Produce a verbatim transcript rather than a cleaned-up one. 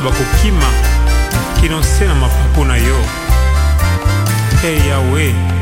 bakokima kino se na mapapu na yo. Hey Yahweh,